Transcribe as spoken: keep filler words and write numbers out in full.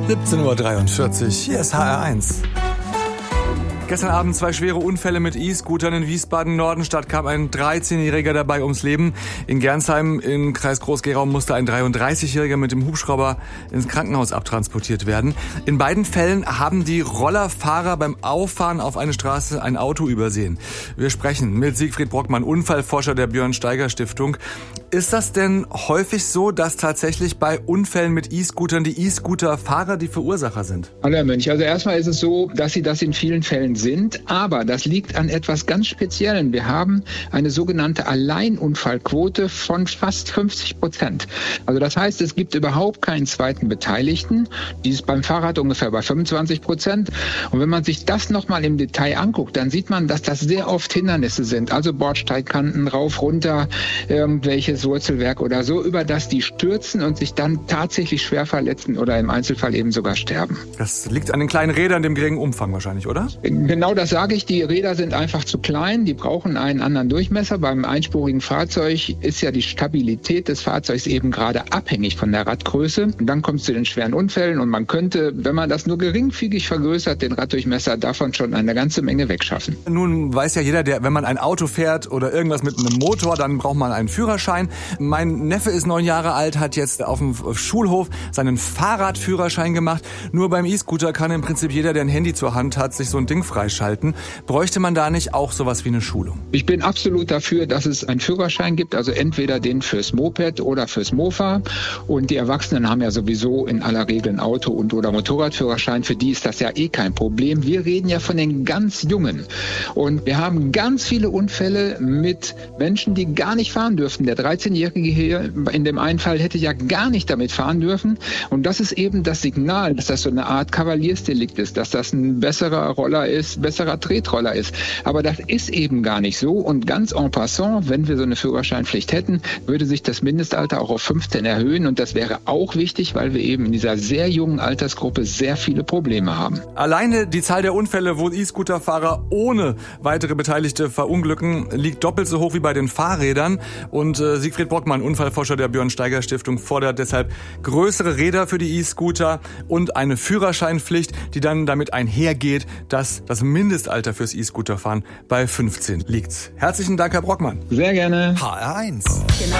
siebzehn Uhr dreiundvierzig, hier ist H R eins. Gestern Abend zwei schwere Unfälle mit E-Scootern in Wiesbaden-Nordenstadt, kam ein dreizehnjähriger dabei ums Leben. In Gernsheim im Kreis Groß-Gerau musste ein dreiunddreißigjähriger mit dem Hubschrauber ins Krankenhaus abtransportiert werden. In beiden Fällen haben die Rollerfahrer beim Auffahren auf eine Straße ein Auto übersehen. Wir sprechen mit Siegfried Brockmann, Unfallforscher der Björn-Steiger-Stiftung. Ist das denn häufig so, dass tatsächlich bei Unfällen mit E-Scootern die E-Scooter-Fahrer die Verursacher sind? Hallo Herr Mönch, also erstmal ist es so, dass sie das in vielen Fällen sind, aber das liegt an etwas ganz Speziellen. Wir haben eine sogenannte Alleinunfallquote von fast fünfzig Prozent. Also das heißt, es gibt überhaupt keinen zweiten Beteiligten. Die ist beim Fahrrad ungefähr bei fünfundzwanzig Prozent. Und wenn man sich das nochmal im Detail anguckt, dann sieht man, dass das sehr oft Hindernisse sind. Also Bordsteigkanten, rauf, runter, irgendwelches Wurzelwerk oder so, über das die stürzen und sich dann tatsächlich schwer verletzen oder im Einzelfall eben sogar sterben. Das liegt an den kleinen Rädern, dem geringen Umfang wahrscheinlich, oder? Genau das sage ich. Die Räder sind einfach zu klein. Die brauchen einen anderen Durchmesser. Beim einspurigen Fahrzeug ist ja die Stabilität des Fahrzeugs eben gerade abhängig von der Radgröße. Und dann kommt es zu den schweren Unfällen und man könnte, wenn man das nur geringfügig vergrößert, den Raddurchmesser davon schon eine ganze Menge wegschaffen. Nun weiß ja jeder, der, wenn man ein Auto fährt oder irgendwas mit einem Motor, dann braucht man einen Führerschein. Mein Neffe ist neun Jahre alt, hat jetzt auf dem Schulhof seinen Fahrradführerschein gemacht. Nur beim E-Scooter kann im Prinzip jeder, der ein Handy zur Hand hat, sich so ein Ding freischalten. Bräuchte man da nicht auch sowas wie eine Schulung? Ich bin absolut dafür, dass es einen Führerschein gibt, also entweder den fürs Moped oder fürs Mofa. Und die Erwachsenen haben ja sowieso in aller Regel ein Auto- und oder Motorradführerschein. Für die ist das ja eh kein Problem. Wir reden ja von den ganz Jungen. Und wir haben ganz viele Unfälle mit Menschen, die gar nicht fahren dürften. Der dreizehnjährige hier in dem einen Fall hätte ja gar nicht damit fahren dürfen. Und das ist eben das Signal, dass das so eine Art Kavaliersdelikt ist, dass das ein besserer Roller ist, besserer Tretroller ist. Aber das ist eben gar nicht so. Und ganz en passant, wenn wir so eine Führerscheinpflicht hätten, würde sich das Mindestalter auch auf fünfzehn erhöhen. Und das wäre auch wichtig, weil wir eben in dieser sehr jungen Altersgruppe sehr viele Probleme haben. Alleine die Zahl der Unfälle, wo E-Scooter-Fahrer ohne weitere Beteiligte verunglücken, liegt doppelt so hoch wie bei den Fahrrädern. Und äh, Siegfried Brockmann, Unfallforscher der Björn-Steiger-Stiftung, fordert deshalb größere Räder für die E-Scooter und eine Führerscheinpflicht, die dann damit einhergeht, dass das Mindestalter fürs E-Scooterfahren bei fünfzehn liegt. Herzlichen Dank, Herr Brockmann. Sehr gerne. H R eins.